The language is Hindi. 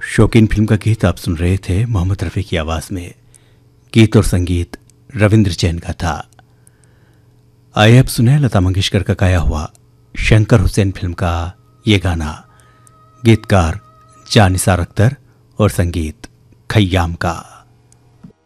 शौकीन फिल्म का गीत आप सुन रहे थे मोहम्मद रफ़ी की आवाज़ में। गीत और संगीत रविंद्र जैन का था। आइए अब सुने लता मंगेशकर का गाया हुआ शंकर हुसैन फिल्म का ये गाना। गीतकार जानिसार अख्तर और संगीत खय्याम का।